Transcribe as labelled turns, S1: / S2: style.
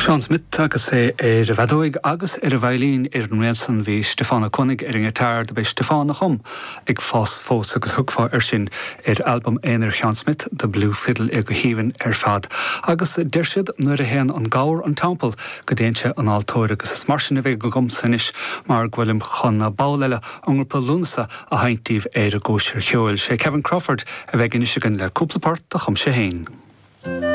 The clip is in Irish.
S1: Sean Smith agus é bhedóig agus ar a bhailín ar an réansan bhí Stefána Conig ar an gheitár de bheith Stefána chum ag fós agus thugfá ar sin ar album éonar Sean Smith The Blue Fiddle ag go híomhann ar fad. Agus deir siad nuair a héan an gáir an tampel go déanse an altóir agus is mar sin a bheith go gomsanis mar ghuilim chun na báleile angrpa lúnsa a haintíomh ar a gúisir cheoil sé Kevin Crawford a bheith inisigin le cúplapart a chum sé héin.